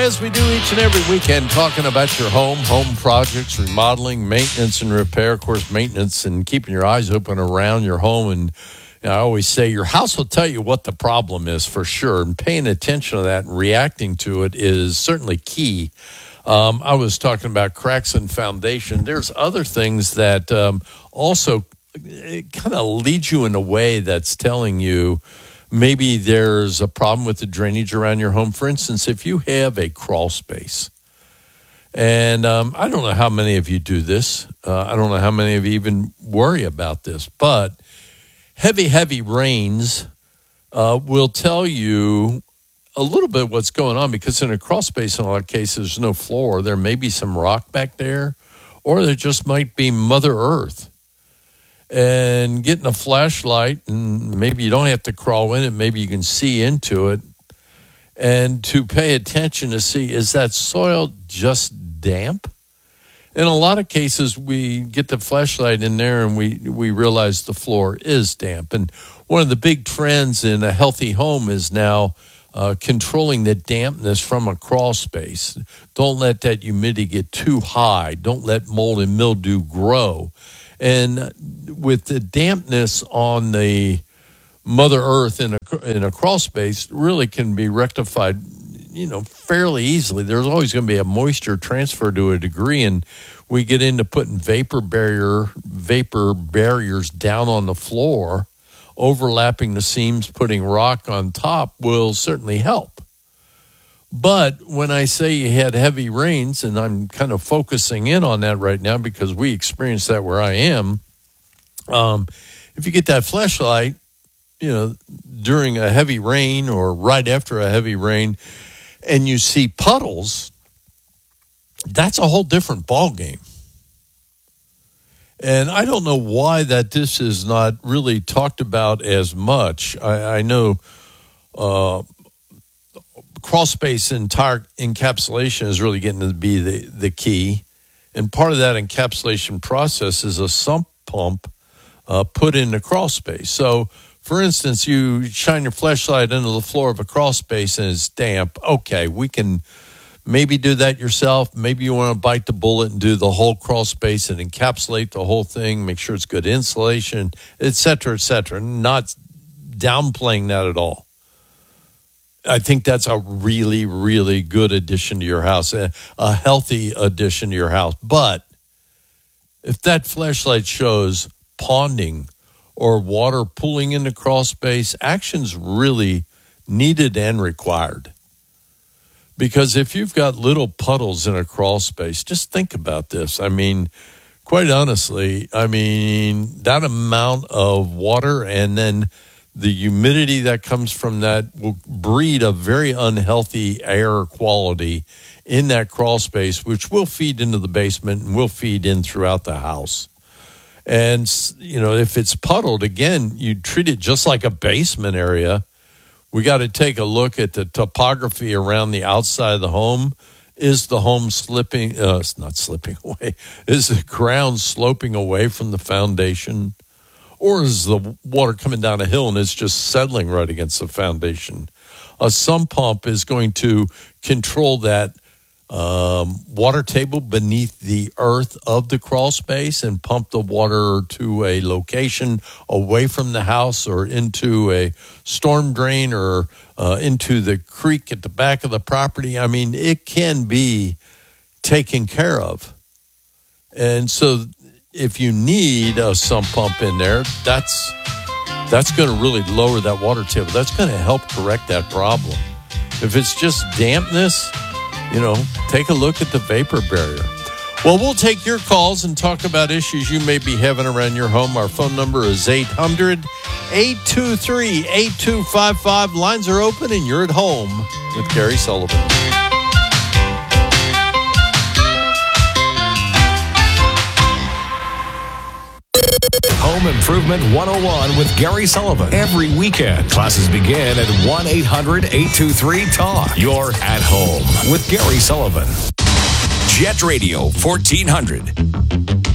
as we do each and every weekend, talking about your home projects, remodeling, maintenance, and repair. Of course, maintenance and keeping your eyes open around your home. And I always say your house will tell you what the problem is for sure. And paying attention to that and reacting to it is certainly key. I was talking about cracks in foundation. There's other things that also kind of lead you in a way that's telling you maybe there's a problem with the drainage around your home. For instance, if you have a crawl space, and I don't know how many of you do this. I don't know how many of you even worry about this, but heavy rains will tell you a little bit what's going on, because in a crawl space, in a lot of cases, there's no floor. There may be some rock back there, or there just might be Mother Earth. And getting a flashlight, and maybe you don't have to crawl in it, maybe you can see into it, and to pay attention to see, is that soil just damp? In a lot of cases, we get the flashlight in there and we realize the floor is damp. And one of the big trends in a healthy home is now controlling the dampness from a crawl space. Don't let that humidity get too high. Don't let mold and mildew grow. And with the dampness on the Mother Earth in a crawl space, really can be rectified, fairly easily. There's always going to be a moisture transfer to a degree, and we get into putting vapor barriers down on the floor, overlapping the seams, putting rock on top will certainly help. But when I say you had heavy rains, and I'm kind of focusing in on that right now because we experienced that where I am, if you get that flashlight, during a heavy rain or right after a heavy rain, and you see puddles, that's a whole different ballgame. And I don't know why that this is not really talked about as much. I know crawl space entire encapsulation is really getting to be the key. And part of that encapsulation process is a sump pump put in the crawl space. So, for instance, you shine your flashlight into the floor of a crawl space and it's damp. Okay, we can maybe do that yourself. Maybe you want to bite the bullet and do the whole crawl space and encapsulate the whole thing, make sure it's good insulation, et cetera, et cetera. Not downplaying that at all. I think that's a really, really good addition to your house, a healthy addition to your house. But if that flashlight shows ponding or water pooling in the crawl space, action's really needed and required. Because if you've got little puddles in a crawl space, just think about this. I mean, quite honestly, that amount of water and then the humidity that comes from that will breed a very unhealthy air quality in that crawl space, which will feed into the basement and will feed in throughout the house. And, if it's puddled, again, you treat it just like a basement area. We got to take a look at the topography around the outside of the home. Is the home slipping? It's not slipping away. Is the ground sloping away from the foundation? Or is the water coming down a hill and it's just settling right against the foundation? A sump pump is going to control that water table beneath the earth of the crawl space and pump the water to a location away from the house or into a storm drain or into the creek at the back of the property. It can be taken care of. And so if you need a sump pump in there, that's going to really lower that water table. That's going to help correct that problem. If it's just dampness, take a look at the vapor barrier. Well, we'll take your calls and talk about issues you may be having around your home. Our phone number is 800-823-8255. Lines are open and you're at home with Gary Sullivan. Home Improvement 101 with Gary Sullivan. Every weekend, classes begin at 1-800-823-TALK. You're at home with Gary Sullivan. Jet Radio 1400.